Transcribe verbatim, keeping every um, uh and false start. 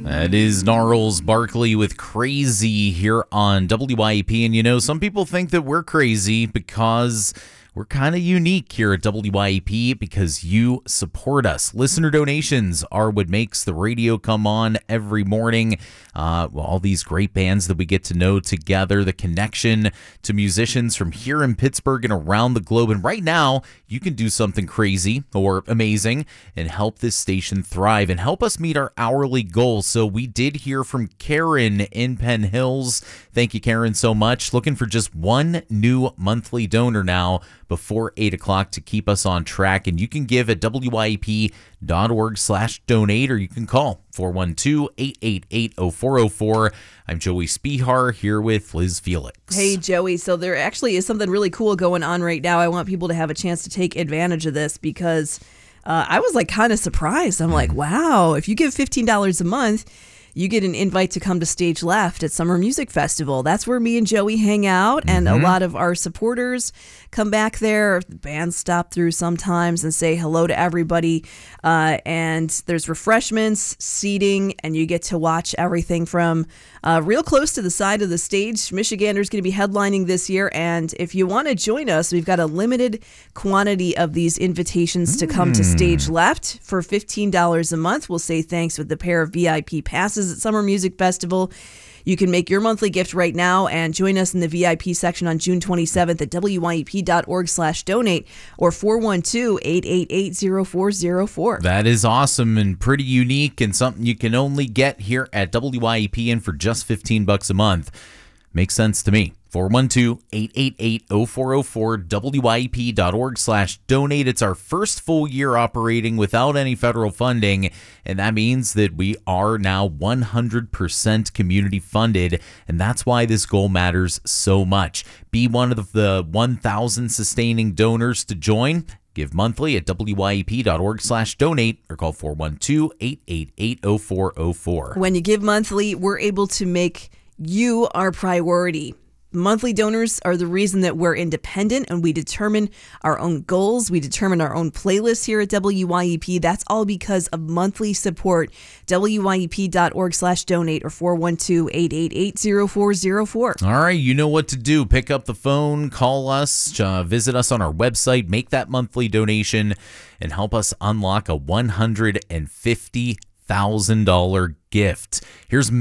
That is Gnarls Barkley with Crazy here on W I E P. And you know, some people think that we're crazy because we're kind of unique here at W I E P because you support us. Listener donations are what makes the radio come on every morning. Uh, well, all these great bands that we get to know together, the connection to musicians from here in Pittsburgh and around the globe. And right now, you can do something crazy or amazing and help this station thrive and help us meet our hourly goals. So we did hear from Karen in Penn Hills. Thank you, Karen, so much. Looking for just one new monthly donor now before eight o'clock to keep us on track. And you can give at W I E P dot org slash donate, or you can call four one two, eight eight eight, oh four oh four. I'm Joey Spihar here with Liz Felix. Hey, Joey. So there actually is something really cool going on right now. I want people to have a chance to take advantage of this because uh, I was like kind of surprised. I'm like, wow, if you give fifteen dollars a month, you get an invite to come to Stage Left at Summer Music Festival. That's where me and Joey hang out, and mm-hmm. a lot of our supporters come back there. The bands stop through sometimes and say hello to everybody. Uh, and there's refreshments, seating, and you get to watch everything from uh, real close to the side of the stage. Michigander's going to be headlining this year, and if you want to join us, we've got a limited quantity of these invitations to come mm. to Stage Left for fifteen dollars a month. We'll say thanks with the pair of V I P passes at Summer Music Festival. You can make your monthly gift right now and join us in the V I P section on June twenty-seventh at W I E P dot org slash donate or four one two, eight eight eight, oh four oh four. That is awesome and pretty unique and something you can only get here at W I E P and for just fifteen bucks a month. Makes sense to me. four one two, eight eight eight, oh four oh four, W I E P dot org slash donate. It's our first full year operating without any federal funding, and that means that we are now one hundred percent community funded, and that's why this goal matters so much. Be one of the one thousand sustaining donors to join. Give monthly at W I E P dot org slash donate or call four one two, eight eight eight, oh four oh four. When you give monthly, we're able to make you our priority. Monthly donors are the reason that we're independent and we determine our own goals. We determine our own playlists here at W I E P. That's all because of monthly support. W I E P dot org slash donate or four one two, eight eight eight, oh four oh four. All right, you know what to do. Pick up the phone, call us, uh, visit us on our website, make that monthly donation, and help us unlock a one hundred fifty thousand dollars gift. Here's